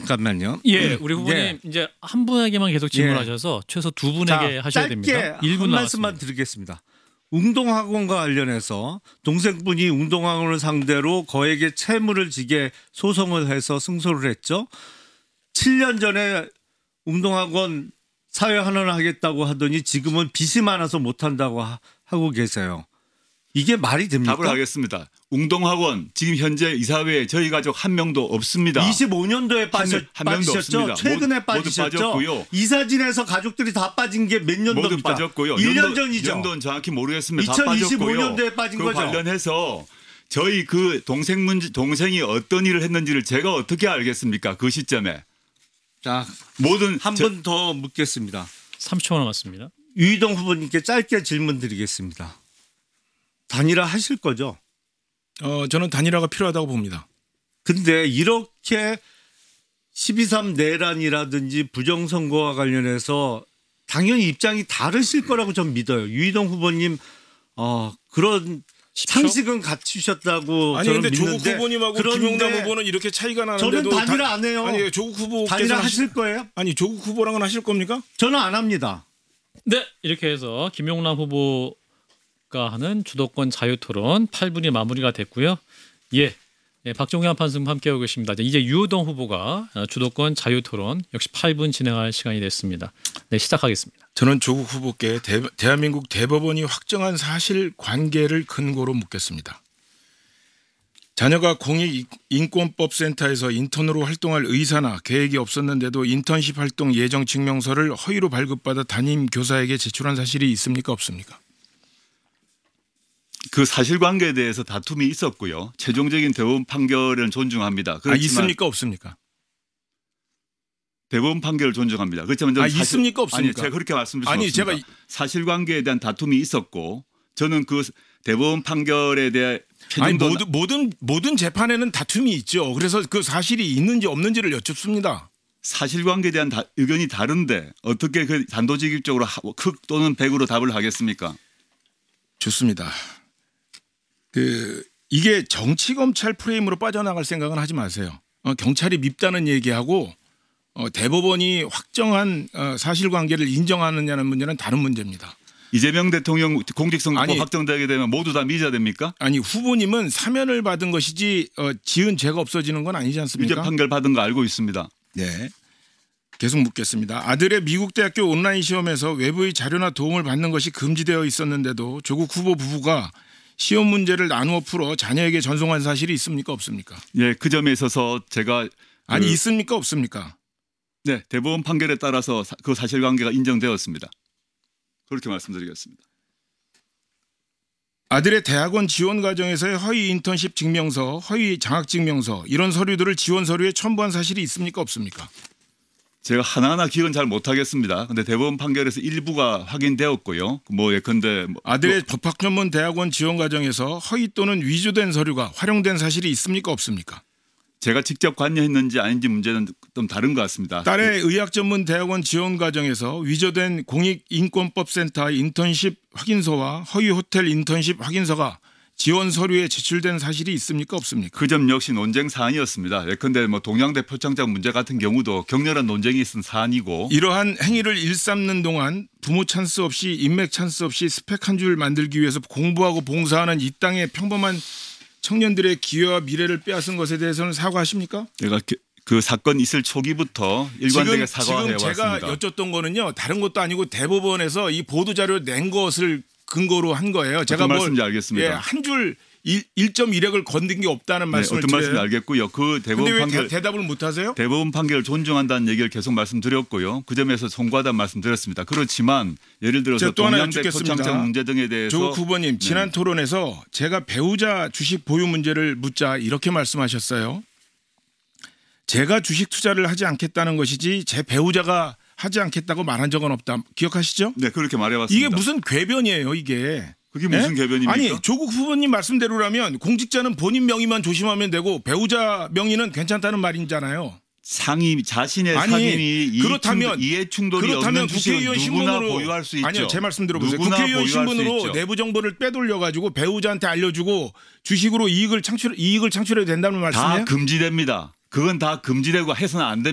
잠깐만요. 예, 우리 후보님 네. 이제 한 분에게만 계속 질문하셔서 최소 두 분에게 하셔야 됩니다. 짧게 1분 한 남았습니다. 말씀만 드리겠습니다. 웅동학원과 관련해서 동생분이 웅동학원을 상대로 거액의 채무를 지게 소송을 해서 승소를 했죠. 7년 전에 웅동학원 사회환원을 하겠다고 하더니 지금은 빚이 많아서 못한다고 하고 계세요. 이게 말이 됩니까? 답을 하겠습니다. 웅동학원 지금 현재 이사회에 저희 가족 한 명도 없습니다. 25년도에 한 명도 없습니다. 최근에 모두 빠지셨죠. 빠졌고요. 이사진에서 가족들이 다 빠진 게 몇 년도입니까? 모두 빠졌고요. 1년 전이죠. 연도는 정확히 모르겠습니다. 다 빠졌고요. 2025년도에 빠진 그 거죠. 관련해서 저희 그 동생이 어떤 일을 했는지를 제가 어떻게 알겠습니까? 그 시점에. 자, 모든 한 번 더 묻겠습니다. 30초 남았습니다. 유희동 후보님께 짧게 질문 드리겠습니다. 단일화 하실 거죠? 저는 단일화가 필요하다고 봅니다. 근데 이렇게 12.3 내란이라든지 부정선거와 관련해서 당연히 입장이 다르실 거라고 전 믿어요. 유희동 후보님 그런 10초? 상식은 갖추셨다고 아니 저는 근데 믿는데 조국 후보님하고 그런데 김용남 후보는 이렇게 차이가 나는데도 저는 단일화 안 해요. 아니 조국 후보께서 단일화 하실 거예요? 아니 조국 후보랑은 하실 겁니까? 저는 안 합니다. 네, 이렇게 해서 김용남 후보가 하는 주도권 자유토론 8분이 마무리가 됐고요. 예, 박종현 판수님 함께하고 계십니다. 이제 유호동 후보가 주도권 자유토론 역시 8분 진행할 시간이 됐습니다. 네, 시작하겠습니다. 저는 조국 후보께 대한민국 대법원이 확정한 사실관계를 근거로 묻겠습니다. 자녀가 공익인권법센터에서 인턴으로 활동할 의사나 계획이 없었는데도 인턴십 활동 예정 증명서를 허위로 발급받아 담임 교사에게 제출한 사실이 있습니까 없습니까? 그 사실관계에 대해서 다툼이 있었고요. 최종적인 대법원 판결은 존중합니다. 그렇지만 있습니까 없습니까? 대법원 판결을 존중합니다. 그렇지만 있습니까 없습니까? 아니 제가 그렇게 말씀드릴 수 아니, 없습니다. 제가 사실관계에 대한 다툼이 있었고 저는 그 대법원 판결에 대해 모든 재판에는 다툼이 있죠. 그래서 그 사실이 있는지 없는지를 여쭙습니다. 사실관계에 대한 의견이 다른데 어떻게 그 단도직입적으로 극 또는 백으로 답을 하겠습니까? 좋습니다. 이게 정치 검찰 프레임으로 빠져나갈 생각은 하지 마세요. 경찰이 밉다는 얘기하고 대법원이 확정한 사실관계를 인정하느냐는 문제는 다른 문제입니다. 이재명 대통령 공직선거법 확정되게 되면 모두 다 미자됩니까? 아니 후보님은 사면을 받은 것이지 지은 죄가 없어지는 건 아니지 않습니까? 유죄 판결 받은 거 알고 있습니다. 네. 계속 묻겠습니다. 아들의 미국 대학교 온라인 시험에서 외부의 자료나 도움을 받는 것이 금지되어 있었는데도 조국 후보 부부가 시험 문제를 나누어 풀어 자녀에게 전송한 사실이 있습니까 없습니까? 예, 그 점에 있어서 제가 있습니까 없습니까? 네, 대법원 판결에 따라서 그 사실관계가 인정되었습니다. 그렇게 말씀드리겠습니다. 아들의 대학원 지원 과정에서의 허위 인턴십 증명서, 허위 장학 증명서 이런 서류들을 지원 서류에 첨부한 사실이 있습니까 없습니까? 제가 하나하나 기억은 잘 못하겠습니다. 그런데 대법원 판결에서 일부가 확인되었고요. 예컨대 아들의 법학전문 대학원 지원 과정에서 허위 또는 위조된 서류가 활용된 사실이 있습니까 없습니까? 제가 직접 관여했는지 아닌지 문제는 좀 다른 것 같습니다. 딸의 의학전문 대학원 지원 과정에서 위조된 공익인권법센터 인턴십 확인서와 허위 호텔 인턴십 확인서가 지원 서류에 제출된 사실이 있습니까 없습니까? 그 점 역시 논쟁 사안이었습니다. 예컨대 동양대 표창장 문제 같은 경우도 격렬한 논쟁이 있은 사안이고 이러한 행위를 일삼는 동안 부모 찬스 없이 인맥 찬스 없이 스펙 한 줄 만들기 위해서 공부하고 봉사하는 이 땅의 평범한 청년들의 기회와 미래를 빼앗은 것에 대해서는 사과하십니까? 내가 그 사건 있을 초기부터 일관되게 사과해 지금 제가 왔습니다. 여쭸던 거는요. 다른 것도 아니고 대법원에서 이 보도 자료 낸 것을 근거로 한 거예요. 제가 어떤 말씀인지 알겠습니다. 한 줄 1.1액을 건든 게 없다는 말씀을 어떤 말씀인지 알겠고요. 그 대법원 판결 대답을 못 하세요? 대법원 판결을 존중한다는 얘기를 계속 말씀드렸고요. 그 점에서 송구하다는 말씀드렸습니다. 그렇지만 예를 들어서 동양대 표창장 문제 등에 대해서 조국 후보님 지난 토론에서 제가 배우자 주식 보유 문제를 묻자 이렇게 말씀하셨어요. 제가 주식 투자를 하지 않겠다는 것이지 제 배우자가 하지 않겠다고 말한 적은 없다. 기억하시죠? 네, 그렇게 말해봤습니다. 이게 무슨 궤변이에요, 이게. 그게 무슨 궤변입니까? 아니, 조국 후보님 말씀대로라면 공직자는 본인 명의만 조심하면 되고 배우자 명의는 괜찮다는 말이잖아요. 자신의 상임이 이해 충돌이 없는 주식은 누구나 보유할 수 있죠. 아니요, 제 말씀 들어보세요. 국회의원 신분으로 내부 정보를 빼돌려가지고 배우자한테 알려주고 주식으로 이익을 창출해도 된다는 말씀이에요? 다 금지됩니다. 그건 다 금지되고 해서는 안 됩니다.